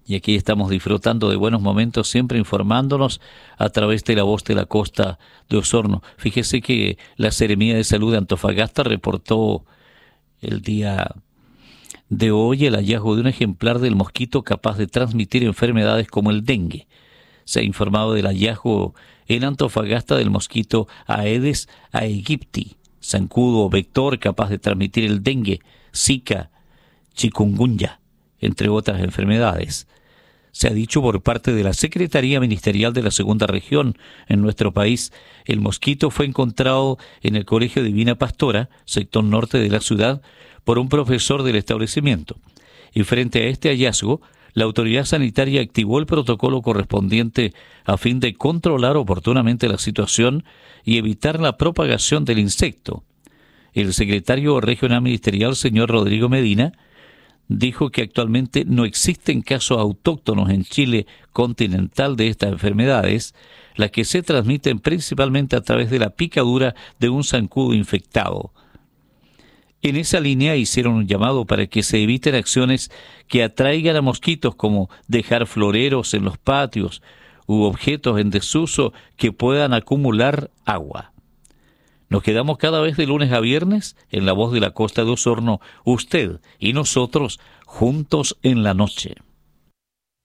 Y aquí estamos disfrutando de buenos momentos, siempre informándonos a través de la voz de la costa de Osorno. Fíjese que la Seremía de Salud de Antofagasta reportó el día de hoy el hallazgo de un ejemplar del mosquito capaz de transmitir enfermedades como el dengue. Se ha informado del hallazgo en Antofagasta del mosquito Aedes aegypti, zancudo vector capaz de transmitir el dengue, Zika, chikungunya, entre otras enfermedades. Se ha dicho por parte de la Secretaría Ministerial de la Segunda Región en nuestro país, el mosquito fue encontrado en el Colegio Divina Pastora, sector norte de la ciudad, por un profesor del establecimiento. Y frente a este hallazgo, la autoridad sanitaria activó el protocolo correspondiente a fin de controlar oportunamente la situación y evitar la propagación del insecto. El secretario regional ministerial, señor Rodrigo Medina, dijo que actualmente no existen casos autóctonos en Chile continental de estas enfermedades, las que se transmiten principalmente a través de la picadura de un zancudo infectado. En esa línea hicieron un llamado para que se eviten acciones que atraigan a mosquitos, como dejar floreros en los patios u objetos en desuso que puedan acumular agua. Nos quedamos cada vez de lunes a viernes en La Voz de la Costa de Osorno, usted y nosotros juntos en la noche.